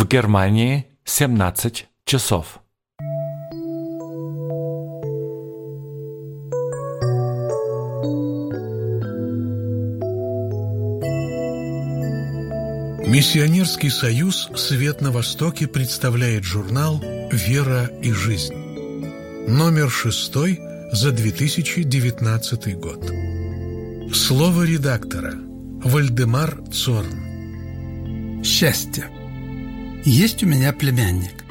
В Германии 17 часов. Миссионерский союз «Свет на Востоке» представляет журнал «Вера и жизнь». Номер 6 за 2019 год. Слово редактора. Вальдемар Цорн. Счастье. Есть у меня племянник.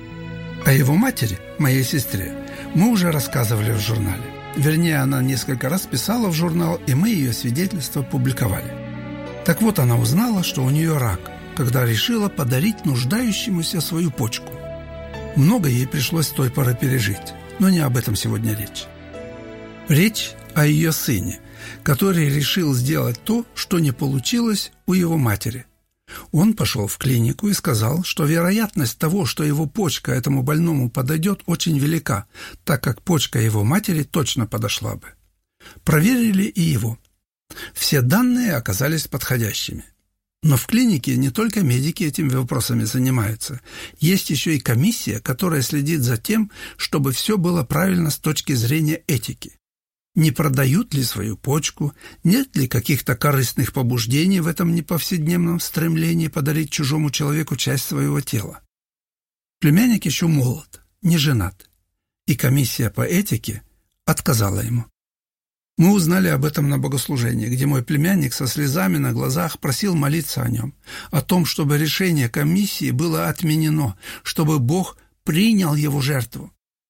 О его матери, моей сестре, мы уже рассказывали в журнале. Вернее, она несколько раз писала в журнал, и мы ее свидетельства публиковали. Так вот, она узнала, что у нее рак, когда решила подарить нуждающемуся свою почку. Много ей пришлось с той поры пережить, но не об этом сегодня речь. Речь о ее сыне, который решил сделать то, что не получилось у его матери. Он пошел в клинику и сказал, что вероятность того, что его почка этому больному подойдет, очень велика, так как почка его матери точно подошла бы. Проверили и его. Все данные оказались подходящими. Но в клинике не только медики этими вопросами занимаются. Есть еще и комиссия, которая следит за тем, чтобы все было правильно с точки зрения этики. Не продают ли свою почку, нет ли каких-то корыстных побуждений в этом неповседневном стремлении подарить чужому человеку часть своего тела. Племянник еще молод, не женат, и комиссия по этике отказала ему. Мы узнали об этом на богослужении, где мой племянник со слезами на глазах просил молиться о нем, о том, чтобы решение комиссии было отменено, чтобы Бог принял его жертву.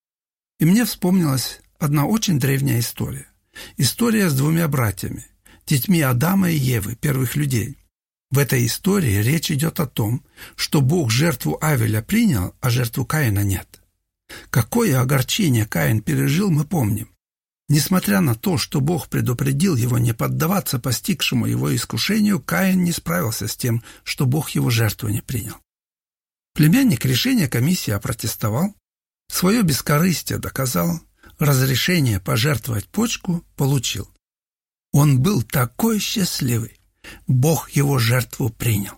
И мне вспомнилась одна очень древняя история. История с двумя братьями, детьми Адама и Евы, первых людей. В этой истории речь идет о том, что Бог жертву Авеля принял, а жертву Каина нет. Какое огорчение Каин пережил, мы помним. Несмотря на то, что Бог предупредил его не поддаваться постигшему его искушению, Каин не справился с тем, что Бог его жертву не принял. Племянник решение комиссии опротестовал, свое бескорыстие доказал, разрешение пожертвовать почку получил. Он был такой счастливый, Бог его жертву принял.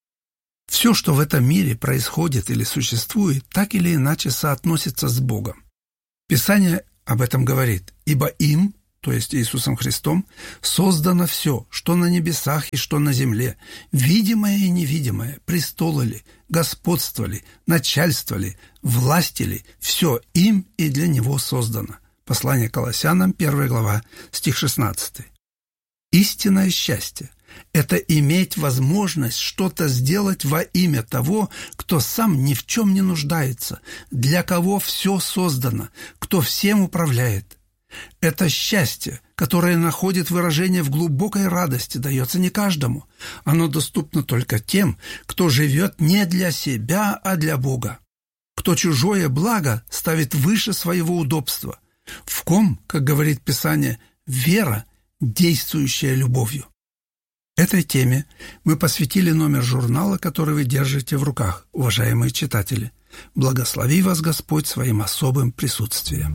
Все, что в этом мире происходит или существует, так или иначе соотносится с Богом. Писание об этом говорит: «Ибо им, то есть Иисусом Христом, создано все, что на небесах и что на земле, видимое и невидимое, престолы ли, господство ли, начальство ли, власти ли, все им и для Него создано». Послание к Колоссянам, 1 глава, стих 16. Истинное счастье – это иметь возможность что-то сделать во имя того, кто сам ни в чем не нуждается, для кого все создано, кто всем управляет. Это счастье, которое находит выражение в глубокой радости, дается не каждому. Оно доступно только тем, кто живет не для себя, а для Бога. Кто чужое благо ставит выше своего удобства. В ком, как говорит Писание, вера, действующая любовью. Этой теме мы посвятили номер журнала, который вы держите в руках, уважаемые читатели. Благослови вас Господь своим особым присутствием.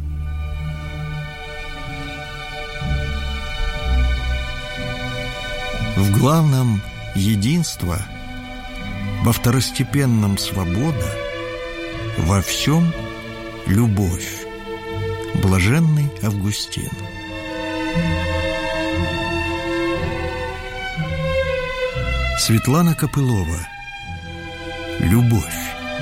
В главном единство, во второстепенном свобода, во всем любовь. Блаженный Августин. Светлана Копылова. Любовь.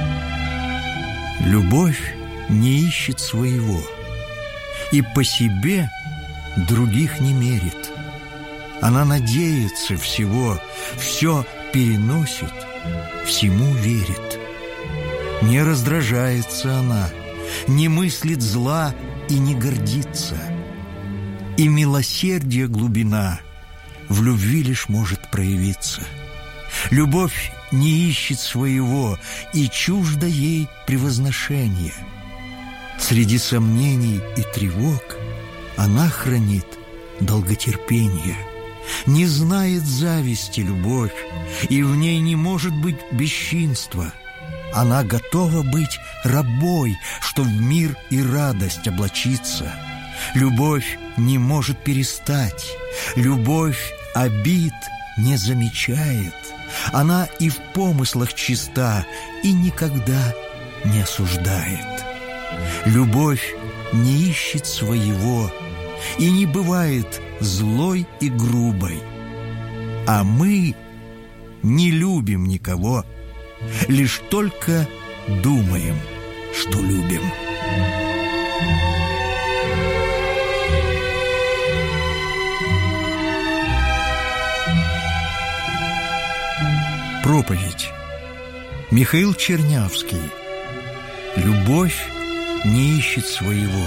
Любовь не ищет своего и по себе других не мерит. Она надеется всего, все переносит, всему верит. Не раздражается она, не мыслит зла и не гордится. И милосердие глубина в любви лишь может проявиться. Любовь не ищет своего, и чуждо ей превозношение. Среди сомнений и тревог она хранит долготерпение. Не знает зависти любовь, и в ней не может быть бесчинства. Она готова быть рабой, что в мир и радость облачиться. Любовь не может перестать, любовь обид не замечает, Она и в помыслах чиста, и никогда не осуждает. Любовь не ищет своего и не бывает злой и грубой. А мы не любим никого, лишь только думаем, что любим. Проповедь. Михаил Чернявский. Любовь не ищет своего.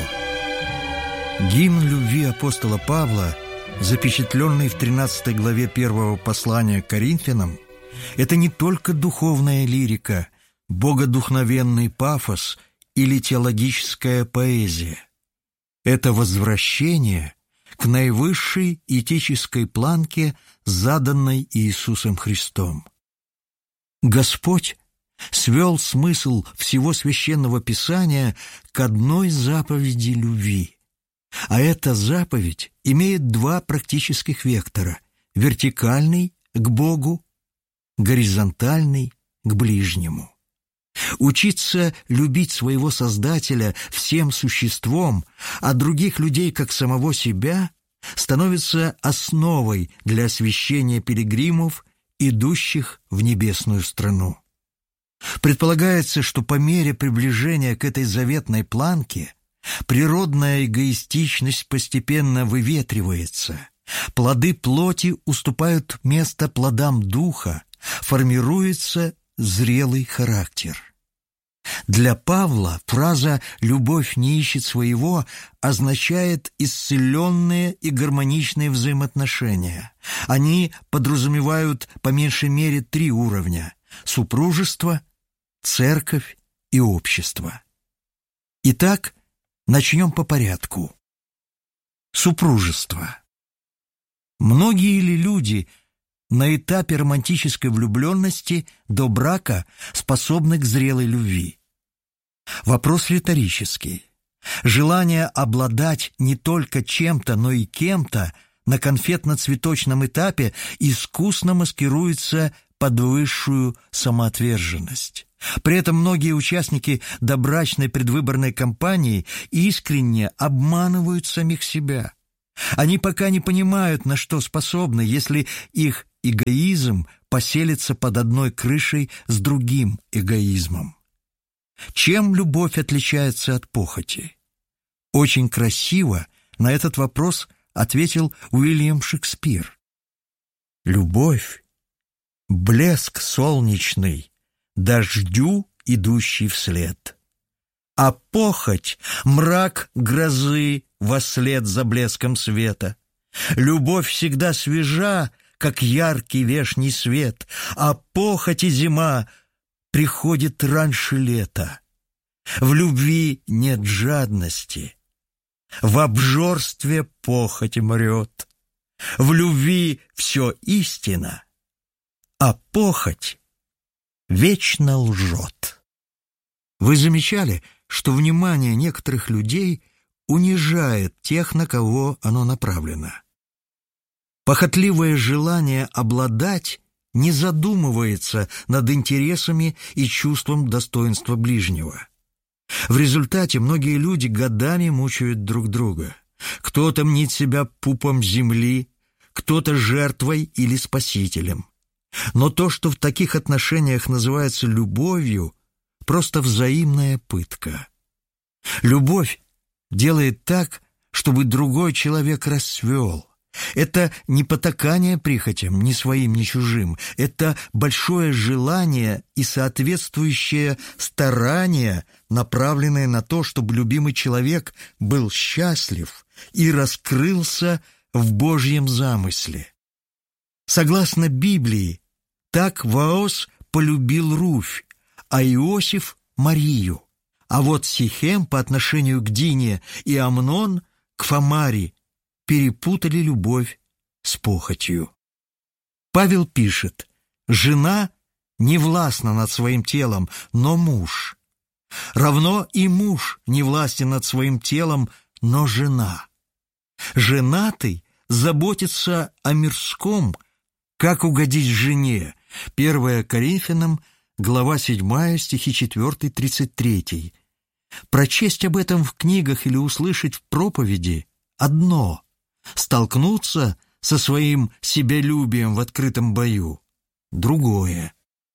Гимн любви апостола Павла, запечатленный в 13 главе 1 послания к Коринфянам, это не только духовная лирика, богодухновенный пафос или теологическая поэзия. Это возвращение к наивысшей этической планке, заданной Иисусом Христом. Господь свел смысл всего Священного Писания к одной заповеди любви. А эта заповедь имеет два практических вектора – вертикальный к Богу, горизонтальный к ближнему. Учиться любить своего Создателя всем существом, а других людей как самого себя, становится основой для освящения пилигримов, идущих в небесную страну. Предполагается, что по мере приближения к этой заветной планке природная эгоистичность постепенно выветривается, плоды плоти уступают место плодам духа, формируется зрелый характер. Для Павла фраза «любовь не ищет своего» означает исцеленные и гармоничные взаимоотношения. Они подразумевают по меньшей мере 3 уровня – супружество, церковь и общество. Итак, начнем по порядку. Супружество. Многие ли люди на этапе романтической влюбленности до брака способны к зрелой любви? Вопрос риторический. Желание обладать не только чем-то, но и кем-то на конфетно-цветочном этапе искусно маскируется под высшую самоотверженность. При этом многие участники добрачной предвыборной кампании искренне обманывают самих себя. Они пока не понимают, на что способны, если их эгоизм поселится под одной крышей с другим эгоизмом. Чем любовь отличается от похоти? Очень красиво на этот вопрос ответил Уильям Шекспир. Любовь — блеск солнечный, дождю, идущий вслед. А похоть — мрак грозы вослед за блеском света. Любовь всегда свежа, как яркий вешний свет, а похоть и зима приходит раньше лета. В любви нет жадности, в обжорстве похоть мрет. В любви все истина, а похоть вечно лжет. Вы замечали, что внимание некоторых людей унижает тех, на кого оно направлено? Похотливое желание обладать не задумывается над интересами и чувством достоинства ближнего. В результате многие люди годами мучают друг друга. Кто-то мнит себя пупом земли, кто-то жертвой или спасителем. Но то, что в таких отношениях называется любовью, просто взаимная пытка. Любовь делает так, чтобы другой человек расцвел. Это не потакание прихотям, ни своим, ни чужим. Это большое желание и соответствующее старание, направленное на то, чтобы любимый человек был счастлив и раскрылся в Божьем замысле. Согласно Библии, так Ваос полюбил Руфь, а Иосиф – Марию. А вот Сихем по отношению к Дине и Амнон к Фамаре перепутали любовь с похотью. Павел пишет: «Жена не властна над своим телом, но муж. Равно и муж не властен над своим телом, но жена. Женатый заботится о мирском, как угодить жене, 1 Коринфянам, глава 7, стихи 4-33. Прочесть об этом в книгах или услышать в проповеди – одно. Столкнуться со своим себялюбием в открытом бою – другое.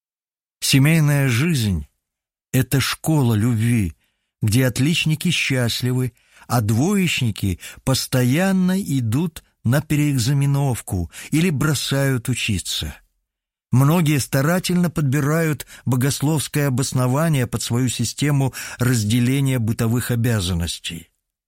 Семейная жизнь – это школа любви, где отличники счастливы, а двоечники постоянно идут на переэкзаменовку или бросают учиться. Многие старательно подбирают богословское обоснование под свою систему разделения бытовых обязанностей.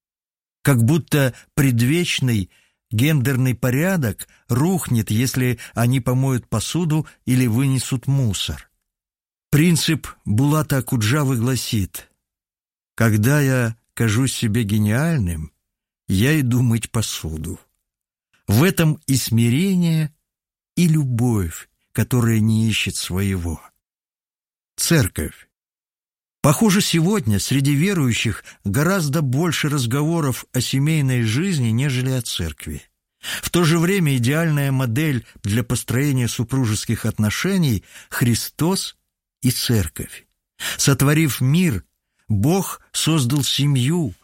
Как будто предвечный гендерный порядок рухнет, если они помоют посуду или вынесут мусор. Принцип Булата Окуджавы гласит: «Когда я кажусь себе гениальным, я иду мыть посуду». В этом и смирение, и любовь, которая не ищет своего. Церковь. Похоже, сегодня среди верующих гораздо больше разговоров о семейной жизни, нежели о церкви. В то же время идеальная модель для построения супружеских отношений – Христос и церковь. Сотворив мир, Бог создал семью,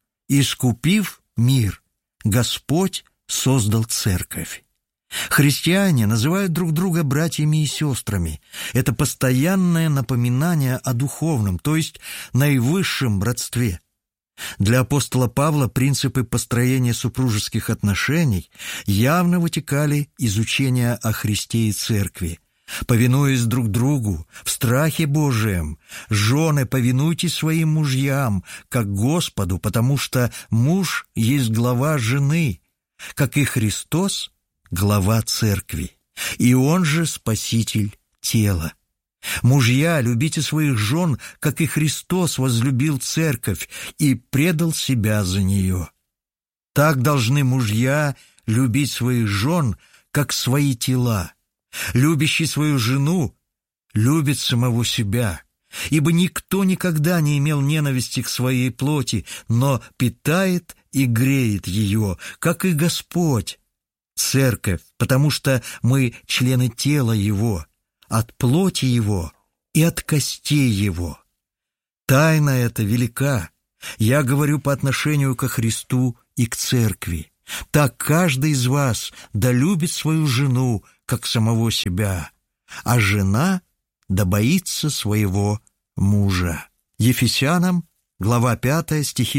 искупив мир, Господь создал церковь. Христиане называют друг друга братьями и сестрами. Это постоянное напоминание о духовном, то есть наивысшем родстве. Для апостола Павла принципы построения супружеских отношений явно вытекали из учения о Христе и церкви. Повинуясь друг другу в страхе Божием, жены, повинуйтесь своим мужьям, как Господу, потому что муж есть глава жены, как и Христос – глава церкви, и он же спаситель тела. Мужья, любите своих жен, как и Христос возлюбил церковь и предал себя за нее. Так должны мужья любить своих жен, как свои тела. Любящий свою жену любит самого себя, ибо никто никогда не имел ненависти к своей плоти, но питает и греет ее, как и Господь, церковь, потому что мы члены тела Его, от плоти Его и от костей Его. Тайна эта велика. Я говорю по отношению ко Христу и к церкви. Так каждый из вас да любит свою жену, как самого себя, а жена да боится своего мужа. Ефесянам, глава 5, стихи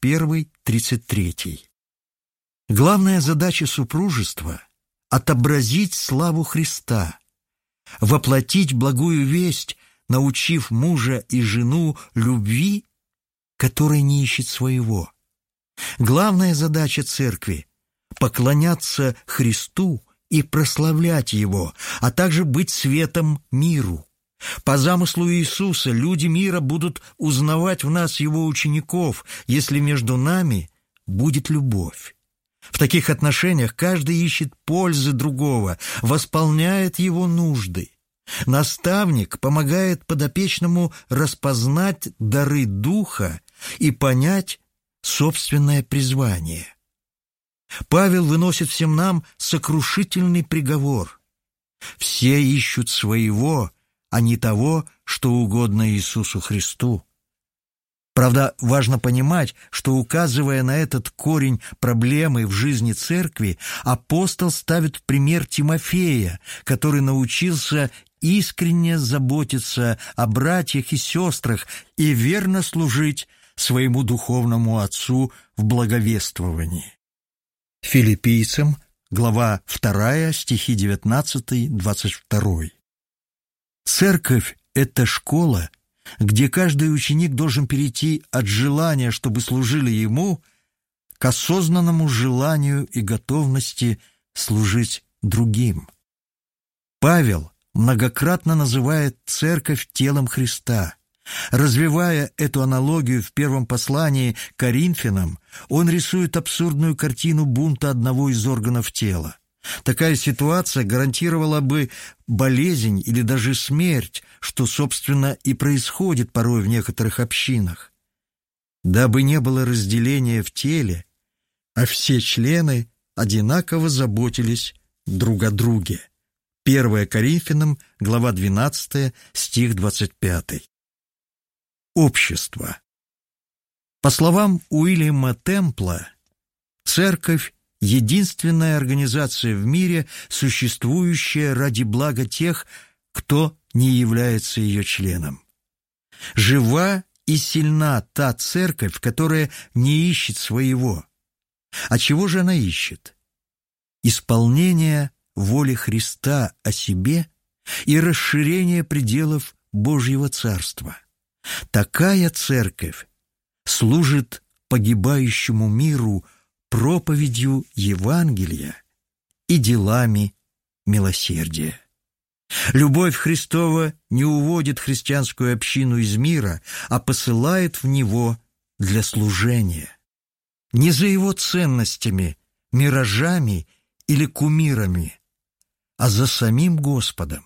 21-33. Главная задача супружества – отобразить славу Христа, воплотить благую весть, научив мужа и жену любви, которая не ищет своего. Главная задача церкви – поклоняться Христу и прославлять Его, а также быть светом миру. По замыслу Иисуса люди мира будут узнавать в нас Его учеников, если между нами будет любовь. В таких отношениях каждый ищет пользы другого, восполняет его нужды. Наставник помогает подопечному распознать дары Духа и понять собственное призвание. Павел выносит всем нам сокрушительный приговор. Все ищут своего, а не того, что угодно Иисусу Христу. Правда, важно понимать, что, указывая на этот корень проблемы в жизни церкви, апостол ставит в пример Тимофея, который научился искренне заботиться о братьях и сестрах и верно служить своему духовному отцу в благовествовании. Филиппийцам, глава 2, стихи 19-22. Церковь – это школа, где каждый ученик должен перейти от желания, чтобы служили ему, к осознанному желанию и готовности служить другим. Павел многократно называет церковь телом Христа. Развивая эту аналогию в первом послании к Коринфянам, он рисует абсурдную картину бунта одного из органов тела. Такая ситуация гарантировала бы болезнь или даже смерть, что, собственно, и происходит порой в некоторых общинах. Дабы не было разделения в теле, а все члены одинаково заботились друг о друге. 1 Коринфянам, глава 12, стих 25. Общество. По словам Уильяма Темпла, церковь – единственная организация в мире, существующая ради блага тех, кто не является ее членом. Жива и сильна та церковь, которая не ищет своего. А чего же она ищет? Исполнение воли Христа о себе и расширение пределов Божьего Царства. Такая церковь служит погибающему миру проповедью Евангелия и делами милосердия. Любовь Христова не уводит христианскую общину из мира, а посылает в него для служения. Не за его ценностями, миражами или кумирами, а за самим Господом.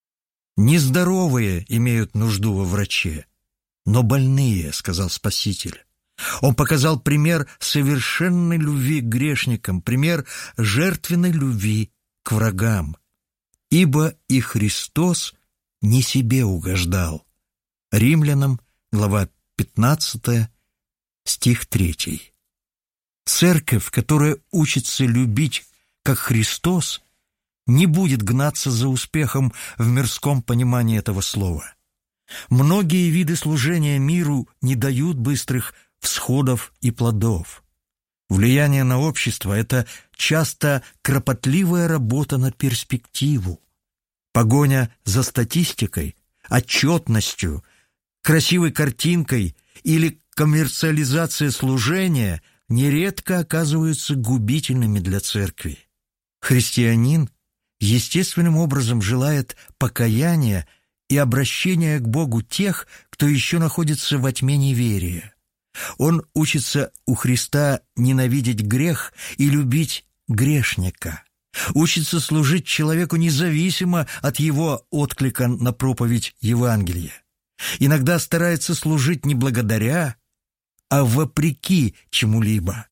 Нездоровые имеют нужду во враче, но больные, сказал Спаситель. Он показал пример совершенной любви к грешникам, пример жертвенной любви к врагам. Ибо и Христос не себе угождал. Римлянам, глава 15, стих 3. Церковь, которая учится любить, как Христос, не будет гнаться за успехом в мирском понимании этого слова. Многие виды служения миру не дают быстрых всходов и плодов. Влияние на общество – это часто кропотливая работа на перспективу. Погоня за статистикой, отчетностью, красивой картинкой или коммерциализация служения нередко оказываются губительными для церкви. Христианин естественным образом желает покаяния и обращения к Богу тех, кто еще находится во тьме неверия. Он учится у Христа ненавидеть грех и любить грешника. Учится служить человеку независимо от его отклика на проповедь Евангелия. Иногда старается служить не благодаря, а вопреки чему-либо.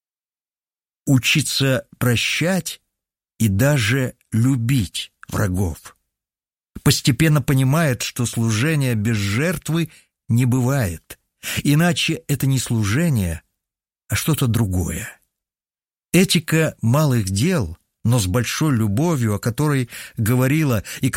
Учится прощать и даже любить врагов. Постепенно понимает, что служение без жертвы не бывает. Иначе это не служение, а что-то другое. Этика малых дел, но с большой любовью, о которой говорила и